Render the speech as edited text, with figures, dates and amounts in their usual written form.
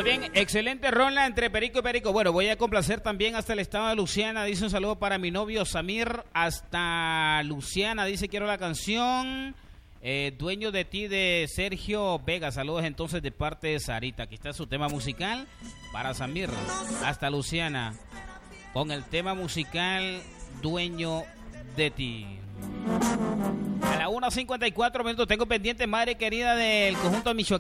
Muy bien, excelente rola entre Perico y Perico. Bueno, voy a complacer también hasta el estado de Luciana. Dice un saludo para mi novio Samir hasta Luciana. Dice quiero la canción Dueño de ti de Sergio Vega. Saludos entonces de parte de Sarita. Aquí está su tema musical para Samir hasta Luciana con el tema musical Dueño de ti. A la 1:54 minutos tengo pendiente, madre querida del conjunto Michoacán.